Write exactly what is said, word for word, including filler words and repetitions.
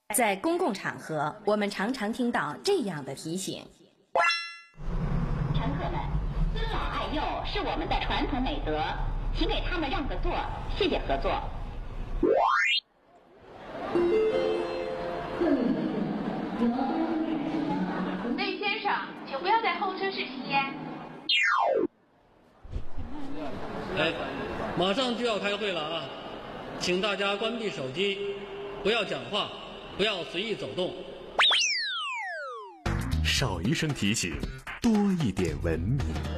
在公共场合，我们常常听到这样的提醒： 乘客们，尊老爱幼是我们的传统美德，请给他们让个座，谢谢合作。 位先生，请不要在候车室吸烟。 哎，马上就要开会了啊，请大家关闭手机，不要讲话，不要随意走动。 少一声提醒，多一点文明。